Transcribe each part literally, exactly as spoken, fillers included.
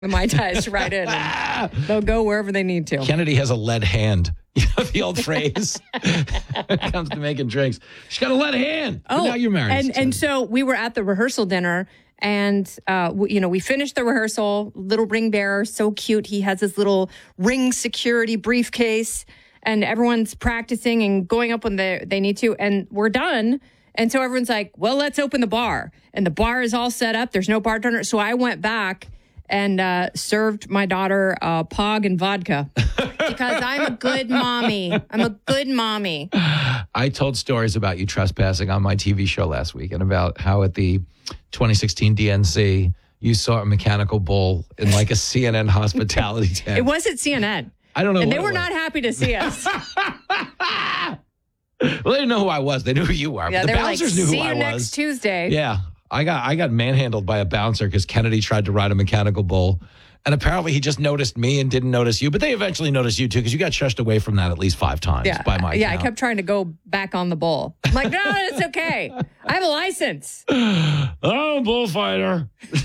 the Mai Tais right in. And they'll go wherever they need to. Kennedy has a lead hand. You know the old phrase when it comes to making drinks. She's got a lead hand. Oh, But now you're married. And, and so we were at the rehearsal dinner. And, uh, we, you know, we finished the rehearsal. Little ring bearer, so cute. He has his little ring security briefcase. And everyone's practicing and going up when they, they need to. And we're done. And so everyone's like, well, let's open the bar. And the bar is all set up. There's no bartender. So I went back and uh, served my daughter uh, Pog and vodka because I'm a good mommy. I'm a good mommy. I told stories about you trespassing on my T V show last week and about how at the twenty sixteen D N C you saw a mechanical bull in like a C N N hospitality tent. It wasn't C N N. I don't know. And what they were it was. not happy to see us. Well, they didn't know who I was. They knew who you are. Yeah, the they were like, bouncers knew see who you I next was. Tuesday. Yeah. I got I got manhandled by a bouncer because Kennedy tried to ride a mechanical bull. And apparently he just noticed me and didn't notice you. But they eventually noticed you, too, because you got shushed away from that at least five times Yeah, by my yeah. count. I kept trying to go back on the bull. I'm like, no, it's okay. I have a license. Oh, bullfighter.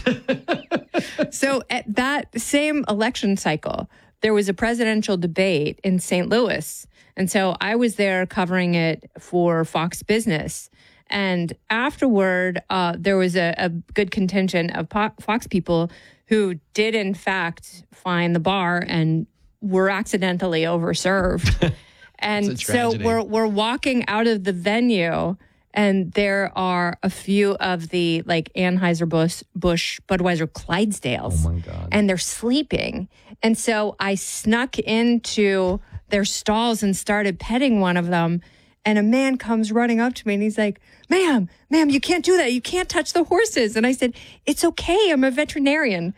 So at that same election cycle, there was a presidential debate in Saint Louis. And so I was there covering it for Fox Business. And afterward, uh, there was a, a good contingent of po- Fox people who did, in fact, find the bar and were accidentally overserved. And so tragedy. we're we're walking out of the venue, and there are a few of the like Anheuser-Busch, Busch, Budweiser, Clydesdales. Oh, my God. And they're sleeping. And so I snuck into their stalls and started petting one of them. And a man comes running up to me and he's like, ma'am, ma'am, you can't do that. You can't touch the horses. And I said, it's okay. I'm a veterinarian.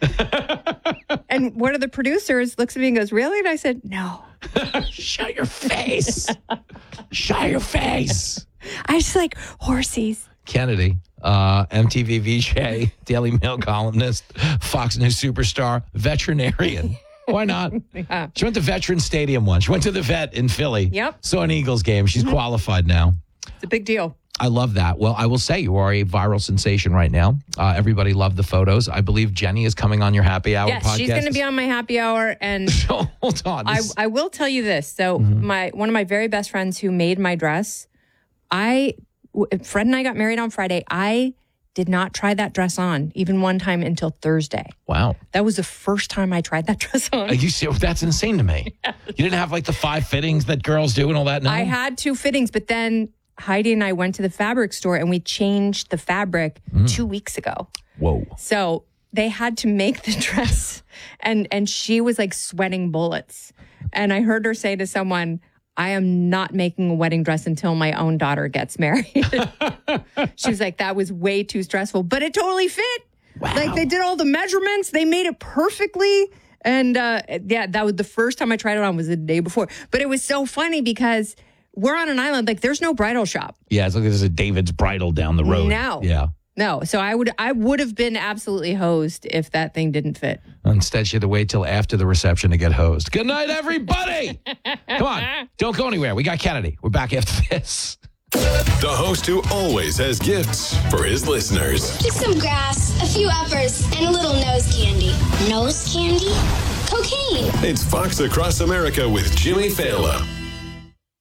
And one of the producers looks at me and goes, really? And I said, no. Shut your face. Shut your face. I was like, horsies. Kennedy, uh, M T V V J, Daily Mail columnist, Fox News superstar, veterinarian. Why not? Yeah. She went to Veterans Stadium once. She went to the vet in Philly. Yep. Saw an Eagles game. She's mm-hmm. qualified now. It's a big deal. I love that. Well, I will say you are a viral sensation right now. Uh, everybody loved the photos. I believe Jenny is coming on your happy hour yes, podcast. she's going to be on my happy hour. And so, hold on. I, This- I will tell you this. So Mhm. my one of my very best friends who made my dress, I, Fred and I got married on Friday. I did not try that dress on even one time until Thursday. Wow. That was the first time I tried that dress on. Are you see, that's insane to me. You didn't have like the five fittings that girls do and all that? No? I had two fittings, but then Heidi and I went to the fabric store and we changed the fabric Mm. two weeks ago. Whoa. So they had to make the dress and, and she was like sweating bullets. And I heard her say to someone, I am not making a wedding dress until my own daughter gets married. She was like, that was way too stressful, but it totally fit. Wow. Like they did all the measurements. They made it perfectly. And uh, yeah, that was the first time I tried it on was the day before. But it was so funny because we're on an island. Like there's no bridal shop. Yeah, it's like there's a David's Bridal down the road. No. Yeah. No. So I would I would have been absolutely hosed if that thing didn't fit. Instead, she had to wait till after the reception to get hosed. Good night, everybody. Come on. Don't go anywhere. We got Kennedy. We're back after this. The host who always has gifts for his listeners. Just some grass, a few uppers, and a little nose candy. Nose candy? Cocaine. It's Fox Across America with Jimmy Fallon.